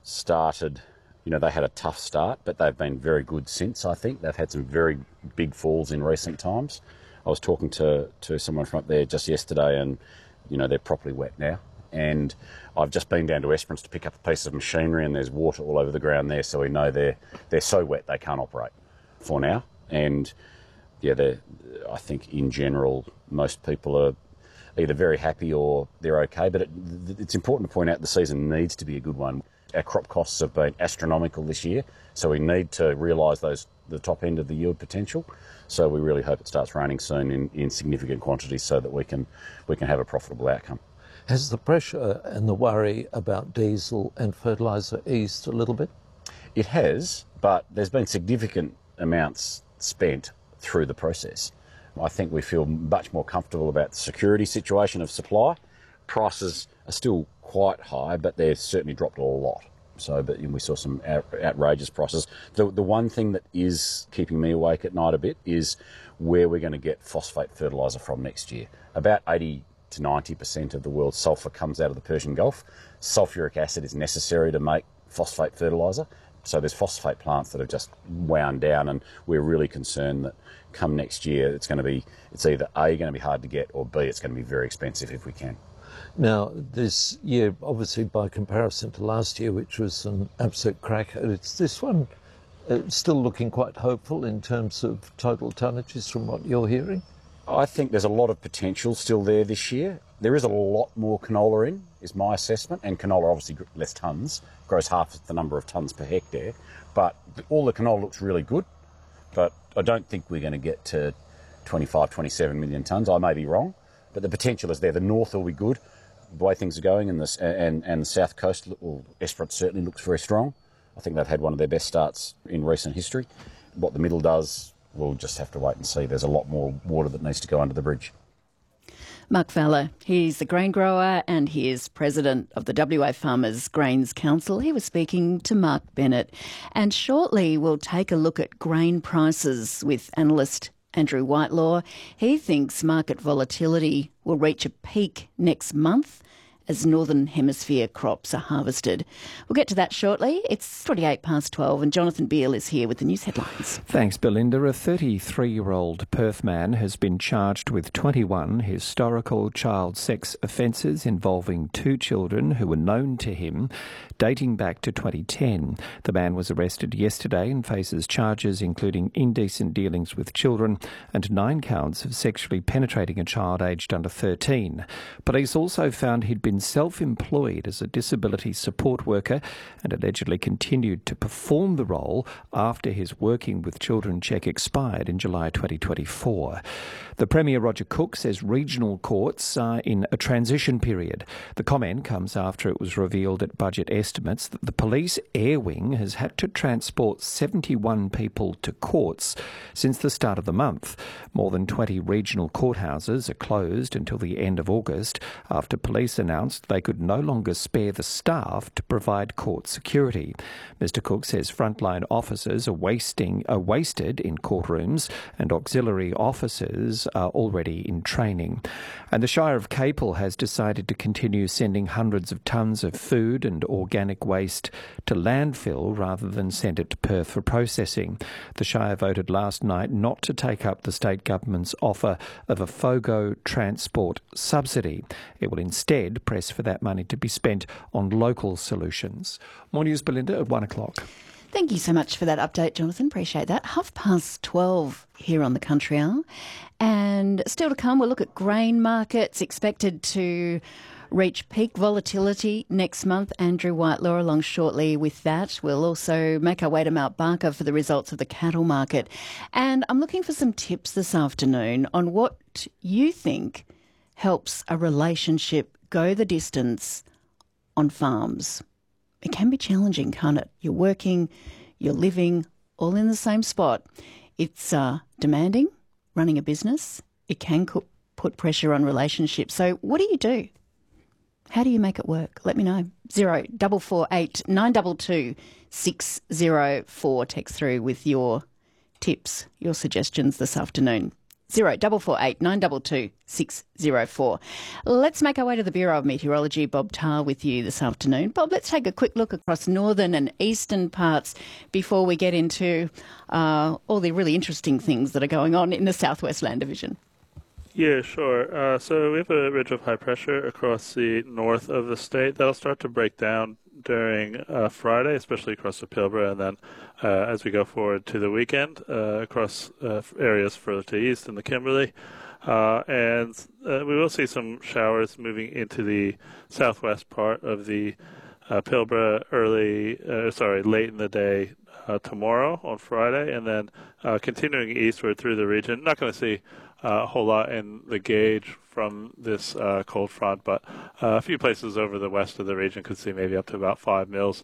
started, they had a tough start, but they've been very good since, I think. They've had some very big falls in recent times. I was talking to someone from up there just yesterday and, they're properly wet now. And I've just been down to Esperance to pick up a piece of machinery and there's water all over the ground there, so we know they're so wet they can't operate for now. And, I think in general most people are either very happy or they're okay, but it's important to point out the season needs to be a good one. Our crop costs have been astronomical this year, so we need to realise the top end of the yield potential. So we really hope it starts raining soon in significant quantities so that we can have a profitable outcome. Has the pressure and the worry about diesel and fertiliser eased a little bit? It has, but there's been significant amounts spent through the process. I think we feel much more comfortable about the security situation of supply. Prices are still quite high, but they've certainly dropped a lot. But we saw some outrageous prices. The one thing that is keeping me awake at night a bit is where we're going to get phosphate fertiliser from next year. About 80 to 90% of the world's sulphur comes out of the Persian Gulf. Sulphuric acid is necessary to make phosphate fertiliser. So there's phosphate plants that have just wound down, and we're really concerned that come next year it's either A, going to be hard to get, or B, it's going to be very expensive if we can. Now, this year, obviously by comparison to last year, which was an absolute cracker, it's this one still looking quite hopeful in terms of total tonnages from what you're hearing? I think there's a lot of potential still there this year. There is a lot more canola in, is my assessment, and canola obviously less tonnes, grows half the number of tonnes per hectare, but all the canola looks really good, but I don't think we're going to get to 25, 27 million tonnes. I may be wrong, but the potential is there. The north will be good, the way things are going, and the south coast, Esperance certainly looks very strong. I think they've had one of their best starts in recent history. What the middle does, we'll just have to wait and see. There's a lot more water that needs to go under the bridge. Mark Fowler, he's a grain grower and he is president of the WA Farmers Grains Council. He was speaking to Mark Bennett. And shortly we'll take a look at grain prices with analyst Andrew Whitelaw. He thinks market volatility will reach a peak next month as Northern Hemisphere crops are harvested. We'll get to that shortly. It's 12 and Jonathan Beale is here with the news headlines. Thanks, Belinda. A 33-year-old Perth man has been charged with 21 historical child sex offences involving 2 children who were known to him dating back to 2010. The man was arrested yesterday and faces charges including indecent dealings with children and 9 counts of sexually penetrating a child aged under 13. Police also found he'd been self-employed as a disability support worker and allegedly continued to perform the role after his Working with Children cheque expired in July 2024. The Premier Roger Cook says regional courts are in a transition period. The comment comes after it was revealed at budget estimates that the police air wing has had to transport 71 people to courts since the start of the month. More than 20 regional courthouses are closed until the end of August after police announced they could no longer spare the staff to provide court security. Mr Cook says frontline officers are wasted in courtrooms and auxiliary officers are already in training. And the Shire of Capel has decided to continue sending hundreds of tonnes of food and organic waste to landfill rather than send it to Perth for processing. The Shire voted last night not to take up the state government's offer of a FOGO transport subsidy. It will instead press for that money to be spent on local solutions. More news, Belinda, at 1 o'clock. Thank you so much for that update, Jonathan. Appreciate that. 12:30 here on the Country Hour. And still to come, we'll look at grain markets expected to reach peak volatility next month. Andrew Whitelaw along shortly with that. We'll also make our way to Mount Barker for the results of the cattle market. And I'm looking for some tips this afternoon on what you think helps a relationship go the distance on farms. It can be challenging, can't it? You're working, you're living, all in the same spot. It's demanding, running a business. It can put pressure on relationships. So what do? How do you make it work? Let me know. 0448 922 604. Text through with your tips, your suggestions this afternoon. 0448 922 604. Let's make our way to the Bureau of Meteorology. Bob Tarr with you this afternoon. Bob, let's take a quick look across northern and eastern parts before we get into all the really interesting things that are going on in the Southwest Land Division. Yeah, sure. So we have a ridge of high pressure across the north of the state. That'll start to break down during Friday, especially across the Pilbara, and then as we go forward to the weekend, across areas further to the east in the Kimberley. And we will see some showers moving into the southwest part of the Pilbara late in the day tomorrow on Friday, and then continuing eastward through the region. Not going to see a whole lot in the gauge from this cold front, but a few places over the west of the region could see maybe up to about 5 mils.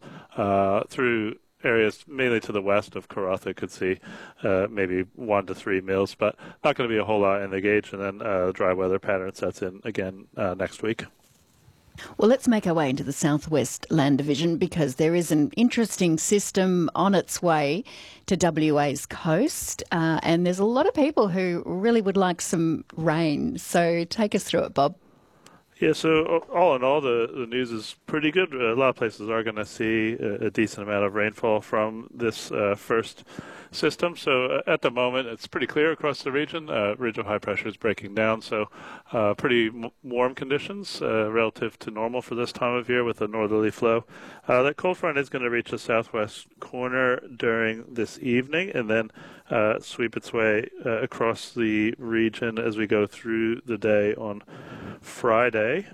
Through areas mainly to the west of Karratha could see maybe 1 to 3 mils, but not going to be a whole lot in the gauge, and then dry weather pattern sets in again next week. Well, let's make our way into the Southwest Land Division because there is an interesting system on its way to WA's coast, and there's a lot of people who really would like some rain. So take us through it, Bob. Yeah, so all in all, the news is pretty good. A lot of places are going to see a decent amount of rainfall from this first system. So at the moment, it's pretty clear across the region. Ridge of high pressure is breaking down, so pretty warm conditions relative to normal for this time of year with a northerly flow. That cold front is going to reach the southwest corner during this evening and then sweep its way across the region as we go through the day on Friday.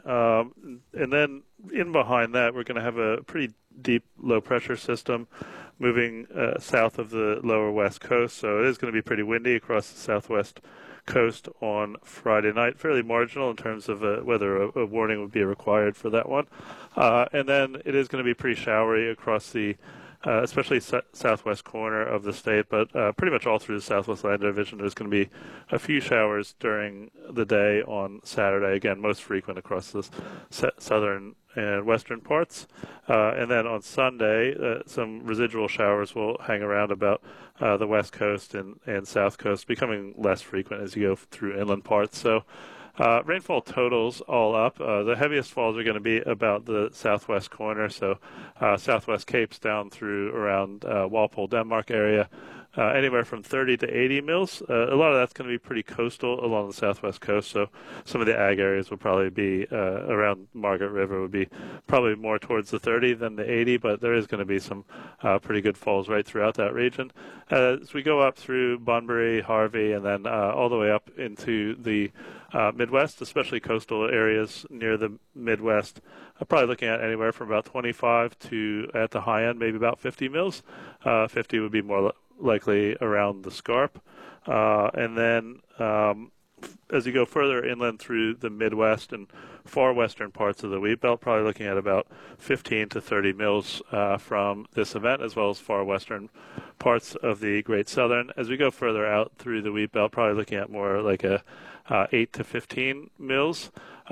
And then in behind that, we're going to have a pretty deep low pressure system moving south of the lower west coast. So it is going to be pretty windy across the southwest coast on Friday night. Fairly marginal in terms of whether a warning would be required for that one. And then it is going to be pretty showery across the especially southwest corner of the state, but pretty much all through the Southwest Land Division. There's going to be a few showers during the day on Saturday, again, most frequent across the southern and western parts. And then on Sunday, some residual showers will hang around about the west coast and south coast, becoming less frequent as you go through inland parts. So rainfall totals all up. The heaviest falls are going to be about the southwest corner, so southwest Capes down through around Walpole, Denmark area. Anywhere from 30 to 80 mils. A lot of that's going to be pretty coastal along the southwest coast, so some of the ag areas will probably be around Margaret River would be probably more towards the 30 than the 80, but there is going to be some pretty good falls right throughout that region. As we go up through Bunbury, Harvey, and then all the way up into the Midwest, especially coastal areas near the Midwest, I'm probably looking at anywhere from about 25 to, at the high end, maybe about 50 mils. 50 would be more likely around the Scarp. And then as you go further inland through the Midwest and far western parts of the wheat belt, probably looking at about 15 to 30 mils from this event, as well as far western parts of the Great Southern. As we go further out through the wheat belt, probably looking at more like a 8 to 15 mils.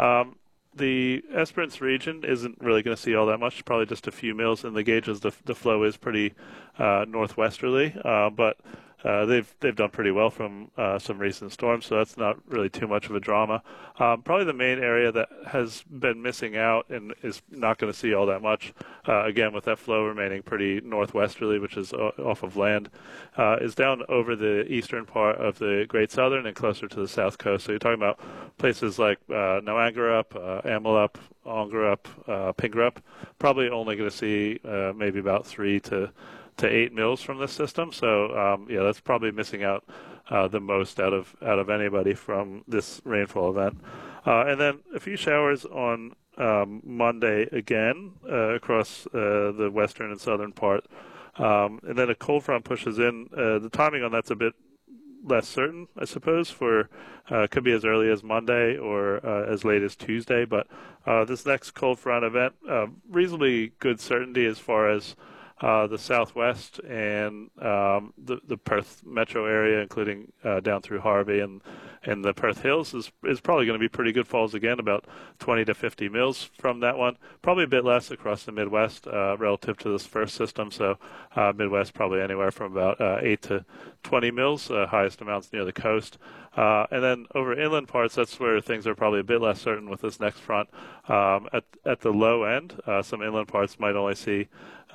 The Esperance region isn't really going to see all that much, probably just a few mils in the gauges. The flow is pretty northwesterly, but they've done pretty well from some recent storms, so that's not really too much of a drama. Probably the main area that has been missing out and is not going to see all that much, again with that flow remaining pretty northwesterly, which is off of land, is down over the eastern part of the Great Southern and closer to the south coast. So you're talking about places like Noangarup, Amalup, Ongarup, Pingarup. Probably only going to see maybe about 3 to 8 mils from this system. So yeah, that's probably missing out the most out of anybody from this rainfall event. And then a few showers on Monday again across the western and southern part. And then a cold front pushes in. The timing on that's a bit less certain, I suppose, for could be as early as Monday or as late as Tuesday. But this next cold front event, reasonably good certainty as far as The southwest and the Perth metro area, including down through Harvey and the Perth Hills, is probably going to be pretty good falls again, about 20 to 50 mils from that one. Probably a bit less across the Midwest relative to this first system. So Midwest probably anywhere from about 8 to 20 mils, highest amounts near the coast. And then over inland parts, that's where things are probably a bit less certain with this next front. At the low end, some inland parts might only see